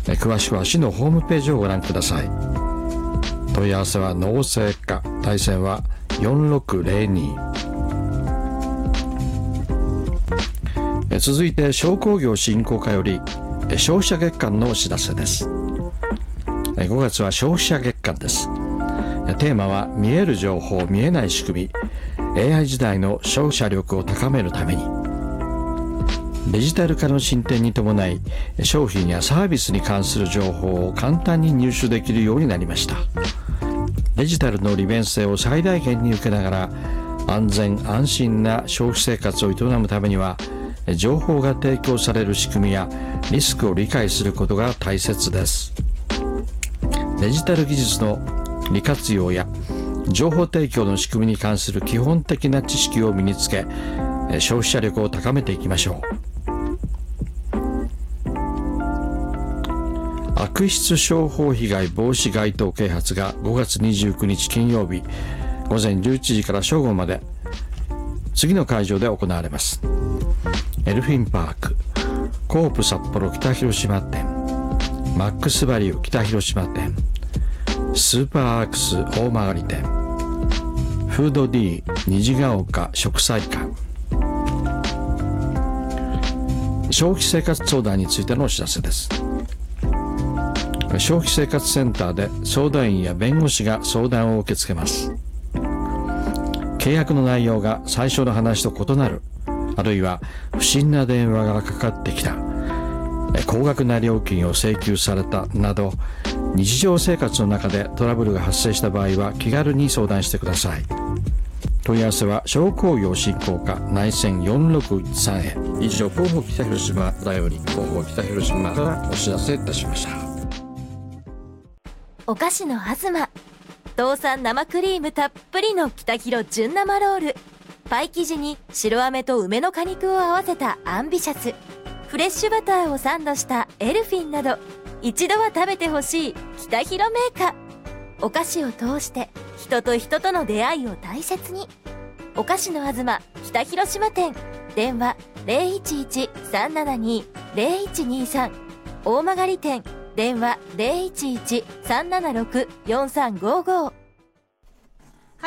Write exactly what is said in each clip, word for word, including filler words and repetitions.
詳しくは市のホームページをご覧ください。問い合わせは農政課、対戦はよんろくゼロに。続いて商工業振興課より消費者月間のお知らせです。ごがつは消費者月間です。テーマは見える情報、見えない仕組み、 エーアイ 時代の消費者力を高めるために。デジタル化の進展に伴い、商品やサービスに関する情報を簡単に入手できるようになりました。デジタルの利便性を最大限に受けながら安全安心な消費生活を営むためには、情報が提供される仕組みやリスクを理解することが大切です。デジタル技術の利活用や情報提供の仕組みに関する基本的な知識を身につけ、消費者力を高めていきましょう。悪質商法被害防止街頭啓発がごがつにじゅうくにち金曜日ごぜんじゅういちじから正午まで次の会場で行われます。エルフィンパーク、コープ札幌北広島店、マックスバリュー北広島店、スーパーアークス大曲店、フード D 虹ヶ丘食彩館。消費生活相談についてのお知らせです。消費生活センターで相談員や弁護士が相談を受け付けます。契約の内容が最初の話と異なる、あるいは不審な電話がかかってきた、高額な料金を請求されたなど、日常生活の中でトラブルが発生した場合は気軽に相談してください。問い合わせは商工業振興課内線よんろくいちさんへ。以上、広報北広島だより広報北広島からお知らせいたしました。 お菓子のあずま、道産生クリームたっぷりの北広純生ロール、パイ生地に白飴と梅の果肉を合わせたアンビシャス、フレッシュバターをサンドしたエルフィンなど、一度は食べてほしい北広メーカー。お菓子を通して人と人との出会いを大切に。お菓子のあずま北広島店、電話 ゼロいちいち さんななに ゼロいちにさん、大曲店電話 ゼロいちいち さんななろく よんさんごご。 はい、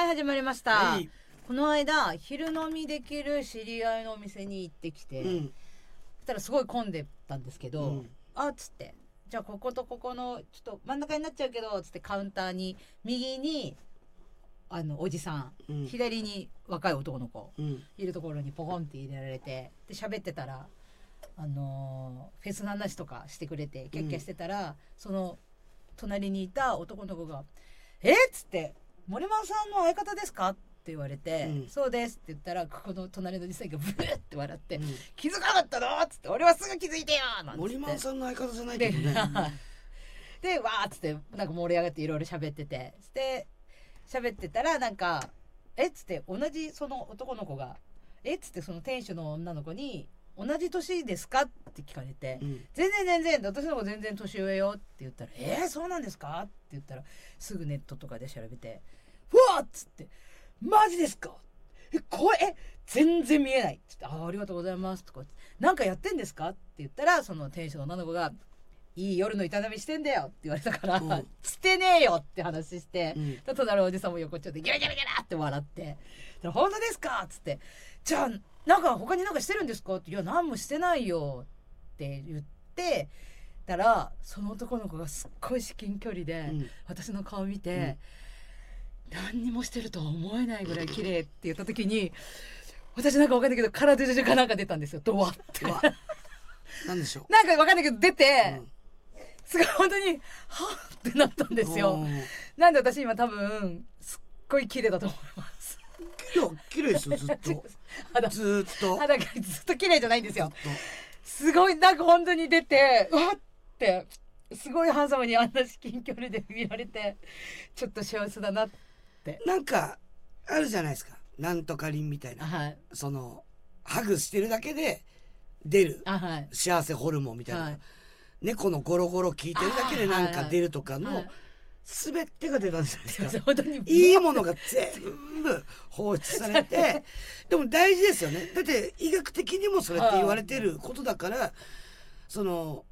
始まりました、はい、この間昼飲みできる知り合いのお店に行ってきて、うん、そしたらすごい混んでたんですけど、うん、あっつって、じゃあこことここのちょっと真ん中になっちゃうけどつってカウンターに右にあのおじさん、うん、左に若い男の子、うん、いるところにポコンって入れられて、で喋ってたら、あのー、フェスの話とかしてくれてキャッキャしてたら、うん、その隣にいた男の子がえっつって、森丸さんの相方ですかって言われて、うん、そうですって言ったら、ここの隣のおじさんがブーって笑って、うん、気づかなかったのっつって、俺はすぐ気づいてよなんつって、森丸さんの相方じゃないけどねでわーっつってなんか盛り上がっていろいろ喋ってて、で喋ってたらなんかえっつって、同じその男の子がえっつって、その店主の女の子に同じ年ですかって聞かれて、うん、全然全然私の子全然年上よって言ったら、えー、そうなんですかって言ったら、すぐネットとかで調べて、うわっつって、マジですか、えこれえ全然見えないっつって、あありがとうございますとか、なんかやってんですかって言ったら、その店主の女の子がいい夜の営みしてんだよって言われたから、うん、してねえよって話して、うん、隣のおじさんも横っちょでギャラギャラギャラって笑って、本当ですかっつって、じゃあなんか他になんかしてるんですかって、いや何もしてないよって言ってたら、その男の子がすっごい至近距離で、うん、私の顔見て、うん、何にもしてるとは思えないぐらい綺麗って言った時に、私なんか分かんないけど体中かなんか出たんですよ、ドワってなんでしょう、 なんか分かんないけど出て、うん、すごい本当にはぁってなったんですよ。なんで私今多分すっごい綺麗だと思います。 いや綺麗ですよ、ずっとずっと肌がずっと綺麗じゃないんですよ。すごいなんか本当に出て、うわってすごいハンサムにあんな至近距離で見られて、ちょっと幸せだなって。 なんかあるじゃないですか、なんとかりんみたいな、はい、そのハグしてるだけで出る、はい、幸せホルモンみたいな、はい、猫のゴロゴロ聞いてるだけでなんか出るとかの全てが出たんじゃないですか。いいものが全部放出されてでも大事ですよね。だって医学的にもそれって言われてることだから、その